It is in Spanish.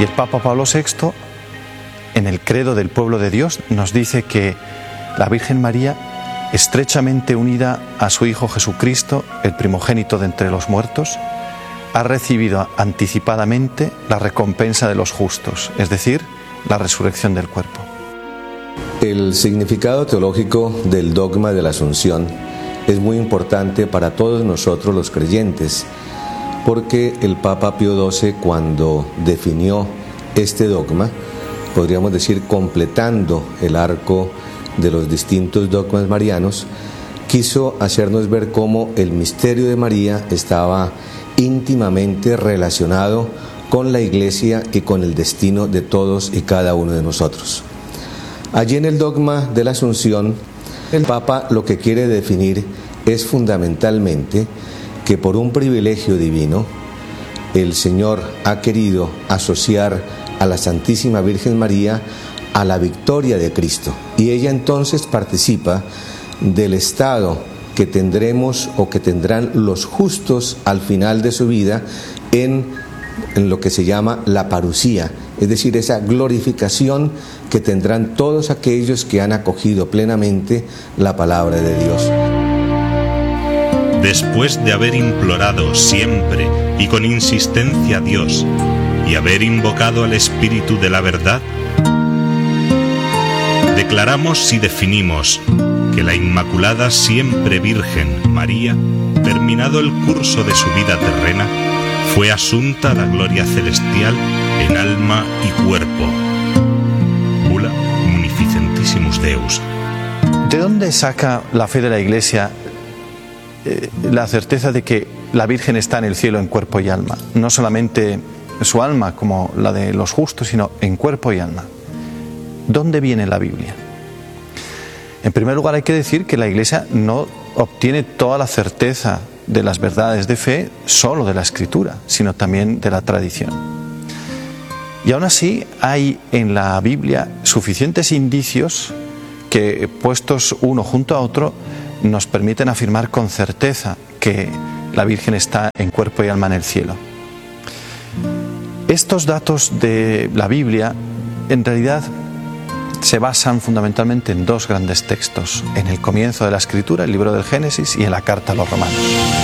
Y el Papa Pablo VI, en el Credo del Pueblo de Dios, nos dice que la Virgen María, estrechamente unida a su Hijo Jesucristo, el primogénito de entre los muertos, ha recibido anticipadamente la recompensa de los justos, es decir, la resurrección del cuerpo. El significado teológico del dogma de la Asunción es muy importante para todos nosotros los creyentes, porque el Papa Pío XII, cuando definió este dogma, podríamos decir completando el arco de los distintos dogmas marianos, quiso hacernos ver cómo el misterio de María estaba íntimamente relacionado con la Iglesia y con el destino de todos y cada uno de nosotros. Allí en el dogma de la Asunción, el Papa lo que quiere definir es fundamentalmente que por un privilegio divino, el Señor ha querido asociar a la Santísima Virgen María a la victoria de Cristo, y ella entonces participa del estado que tendremos o que tendrán los justos al final de su vida en lo que se llama la parusía, es decir, esa glorificación que tendrán todos aquellos que han acogido plenamente la palabra de Dios. Después de haber implorado siempre y con insistencia a Dios y haber invocado al Espíritu de la verdad, declaramos y definimos que la Inmaculada Siempre Virgen María, terminado el curso de su vida terrena, fue asunta a la gloria celestial en alma y cuerpo. Ula munificentissimus Deus. ¿De dónde saca la fe de la Iglesia la certeza de que la Virgen está en el cielo en cuerpo y alma? No solamente su alma como la de los justos, sino en cuerpo y alma. ¿Dónde viene la Biblia? En primer lugar, hay que decir que la Iglesia no obtiene toda la certeza de las verdades de fe solo de la Escritura, sino también de la tradición. Y aún así hay en la Biblia suficientes indicios que, puestos uno junto a otro, nos permiten afirmar con certeza que la Virgen está en cuerpo y alma en el cielo. Estos datos de la Biblia, en realidad, se basan fundamentalmente en dos grandes textos: en el comienzo de la Escritura, el libro del Génesis, y en la carta a los Romanos.